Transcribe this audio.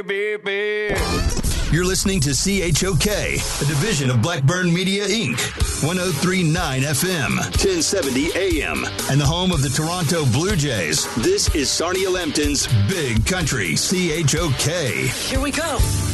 You're listening to CHOK, a division of Blackburn Media, Inc., 103.9 FM, 1070 AM, and the home of the Toronto Blue Jays. This is Sarnia Lambton's Big Country, CHOK. Here we go.